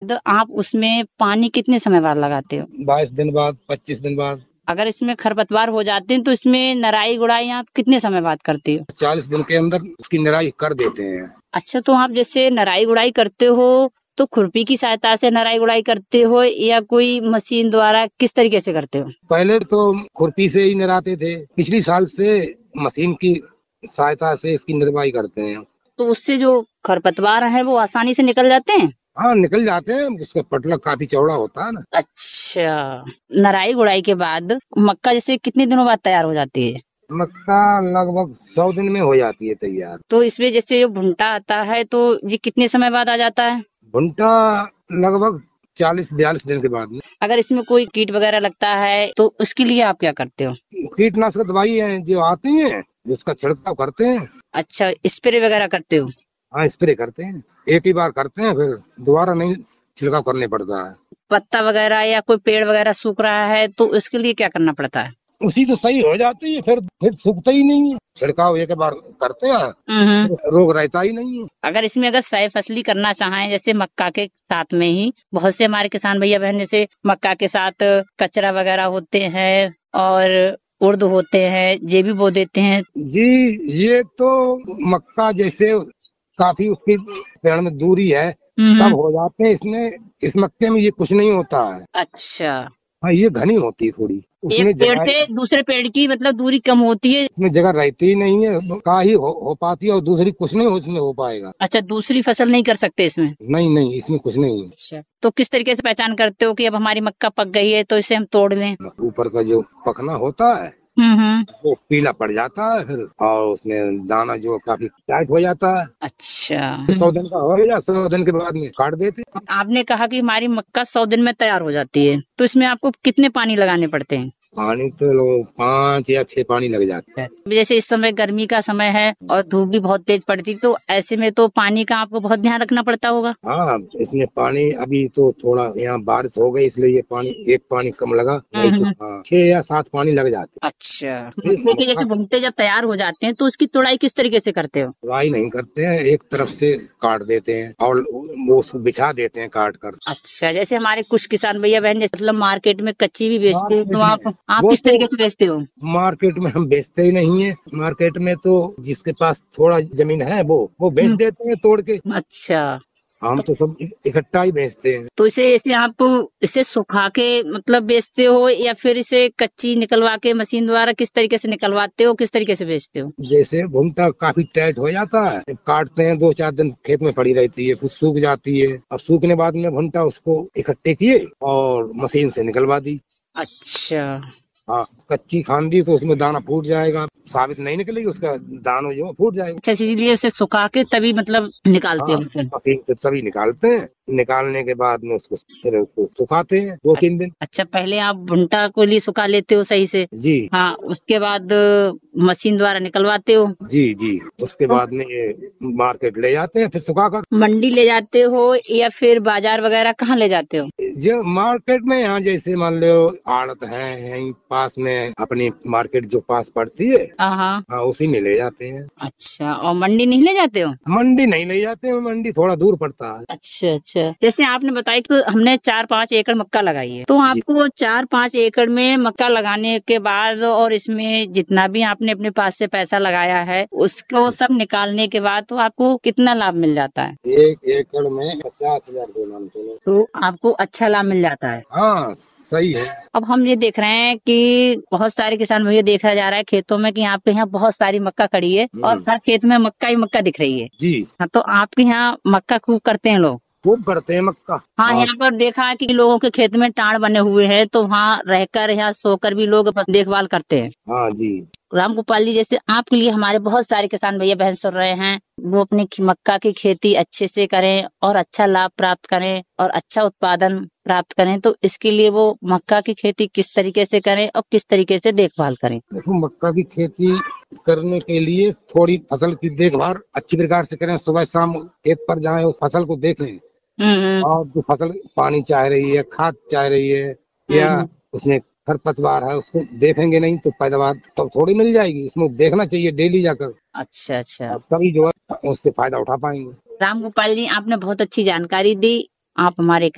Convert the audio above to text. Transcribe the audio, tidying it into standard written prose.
आप उसमें पानी कितने समय बाद लगाते हो? 22 दिन बाद, 25 दिन बाद। अगर इसमें खरपतवार हो जाते हैं तो इसमें नराई गुड़ाई आप कितने समय बाद करती हो? 40 दिन के अंदर उसकी निराई कर देते हैं। अच्छा, तो आप जैसे नराई गुड़ाई करते हो तो खुरपी की सहायता से नराई गुड़ाई करते हो या कोई मशीन द्वारा, किस तरीके से करते हो? पहले तो खुरपी से ही निराते थे, पिछली साल से मशीन की सहायता से इसकी निराई करते हैं। तो उससे जो खरपतवार है वो आसानी से निकल जाते हैं? हाँ, निकल जाते हैं, उसका पटला काफी चौड़ा होता है ना। अच्छा, नराई गुड़ाई के बाद मक्का जैसे कितने दिनों बाद तैयार हो जाती है? मक्का लगभग 100 दिन में हो जाती है तैयार। तो इसमें जैसे जो भुंटा आता है तो जी कितने समय बाद आ जाता है? भुंटा लगभग 40-42 दिन के बाद में। अगर इसमें कोई कीट वगैरह लगता है तो उसके लिए आप क्या करते हो? कीटनाशक दवाई है जो आती है, उसका छिड़काव करते हैं। अच्छा, स्प्रे वगैरह करते हो? हाँ, स्प्रे करते हैं, एक ही बार करते हैं, फिर दोबारा नहीं छिड़काव करने पड़ता है। पत्ता वगैरह या कोई पेड़ वगैरह सूख रहा है तो इसके लिए क्या करना पड़ता है? उसी तो सही हो जाती है, फिर सूखता ही नहीं है। छिड़काव एक बार करते हैं, रोग रहता ही नहीं है। अगर इसमें अगर सह फसली करना चाहें जैसे मक्का के साथ में ही, बहुत से हमारे किसान भैया बहन जैसे मक्का के साथ कचरा वगैरह होते हैं और उर्द होते हैं, ये भी बो देते हैं। जी, ये तो मक्का जैसे काफी उसकी पेड़ में दूरी है तब हो जाते हैं। इसमें इस मक्के में ये कुछ नहीं होता है। अच्छा, हाँ, ये घनी होती है थोड़ी, एक उसमें पेड़ जगह, से दूसरे पेड़ की मतलब दूरी कम होती है। उसमें जगह रहती ही नहीं है, का ही हो पाती है और दूसरी कुछ नहीं उसमें हो पाएगा। अच्छा, दूसरी फसल नहीं कर सकते इसमें? नहीं नहीं, इसमें कुछ नहीं है। अच्छा, तो किस तरीके से पहचान करते हो कि अब हमारी मक्का पक गई है तो इसे हम तोड़ लें? ऊपर का जो पखना होता है वो पीला पड़ जाता है फिर, और उसमें दाना जो काफी टाइट हो जाता है। अच्छा, 100 दिन का हो गया, 100 दिन के बाद में काट देते हैं। आपने कहा कि हमारी मक्का 100 दिन में तैयार हो जाती है, तो इसमें आपको कितने पानी लगाने पड़ते हैं? पानी तो 5 या 6 पानी लग जाते हैं। जैसे इस समय गर्मी का समय है और धूप भी बहुत तेज पड़ती, तो ऐसे में तो पानी का आपको बहुत ध्यान रखना पड़ता होगा। हाँ, इसमें पानी अभी तो थोड़ा यहाँ बारिश हो गई इसलिए ये पानी एक पानी कम लगा, नहीं तो 6 या 7 पानी लग जाते। अच्छा, देखिए जैसे भुट्टे जब तैयार हो जाते हैं तो उसकी तुड़ाई किस तरीके से करते हो? फ्राई नहीं करते हैं, एक तरफ से काट देते हैं और वो उसको बिछा देते हैं काट कर। अच्छा, जैसे हमारे कुछ किसान भैया बहन जैसे मतलब मार्केट में कच्ची भी बेचते हैं, तो आप वो किस तो तरीके से बेचते हो? मार्केट में हम बेचते ही नहीं है। मार्केट में तो जिसके पास थोड़ा जमीन है वो बेच देते हैं तोड़ के। अच्छा, हम तो सब इकट्ठा ही बेचते हैं। तो इसे आप इसे सुखा के मतलब बेचते हो या फिर इसे कच्ची निकलवा के मशीन द्वारा किस तरीके से निकलवाते हो, किस तरीके से बेचते हो? जैसे भुट्टा काफी टाइट हो जाता है, जब काटते हैं 2-4 दिन खेत में पड़ी रहती है, फिर सूख जाती है। अब सूखने बाद में भुट्टा उसको इकट्ठे किए और मशीन से निकलवा दी। अच्छा, हाँ, कच्ची खांदी तो उसमें दाना फूट जाएगा, साबित नहीं निकलेगी, उसका दाना जो फूट जाएगा। अच्छा, इसीलिए उसे सुखा के तभी मतलब निकालते हाँ, हो फिर? मशीन से तभी निकालते हैं। निकालने के बाद में उसको फिर उसको सुखाते हैं 2-3 दिन। अच्छा, पहले आप भुट्टा को लिए सुखा लेते हो सही से? जी हाँ, उसके बाद मशीन द्वारा निकलवाते हो? जी जी, उसके बाद में ये मार्केट ले जाते हैं फिर सुखा कर। मंडी ले जाते हो या फिर बाजार वगैरह कहाँ ले जाते हो? जो मार्केट में यहाँ जैसे मान लो आड़त है यहीं पास में, अपनी मार्केट जो पास पड़ती है, हाँ, हाँ उसी में ले जाते हैं। अच्छा, और मंडी नहीं ले जाते हो? मंडी नहीं ले जाते हैं, मंडी थोड़ा दूर पड़ता है। अच्छा अच्छा, जैसे आपने बताया कि हमने 4-5 एकड़ मक्का लगाई है, तो जी आपको 4-5 एकड़ में मक्का लगाने के बाद और इसमें जितना भी आपने अपने पास से पैसा लगाया है उसको सब निकालने के बाद तो आपको कितना लाभ मिल जाता है? 1 एकड़ में 50,000 मान चलो। तो आपको अच्छा लाभ मिल जाता है। हाँ, सही है। अब हम ये देख रहे हैं कि बहुत सारे किसान भैया देखा जा रहा है खेतों में कि आपके यहाँ बहुत सारी मक्का खड़ी है और हर खेत में मक्का ही मक्का दिख रही है। जी, हाँ, तो आपके यहाँ मक्का खूब करते हैं लोग? खूब करते हैं मक्का। हाँ, यहाँ पर देखा है कि लोगों के खेत में टाड़ बने हुए हैं तो वहाँ रहकर यहाँ सोकर भी लोग देखभाल करते हैं। हाँ जी। राम गोपाल जी, जैसे आपके लिए हमारे बहुत सारे किसान भैया बहन सुन रहे हैं, वो अपनी मक्का की खेती अच्छे से करें और अच्छा लाभ प्राप्त करें और अच्छा उत्पादन प्राप्त करें, तो इसके लिए वो मक्का की खेती किस तरीके से करें और किस तरीके से देखभाल करें? देखो, मक्का की खेती करने के लिए थोड़ी फसल की देखभाल अच्छी प्रकार से करें। सुबह शाम खेत पर जाएं, उस फसल को देखें और जो फसल पानी चाह रही है, खाद चाह रही है या उसमें खरपतवार है, उसको देखेंगे नहीं तो पैदावार तो थोड़ी मिल जाएगी। इसमें देखना चाहिए डेली जाकर, अच्छा अच्छा, तभी जो है उससे फायदा उठा पाएंगे। राम गोपाल जी, आपने बहुत अच्छी जानकारी दी। आप हमारे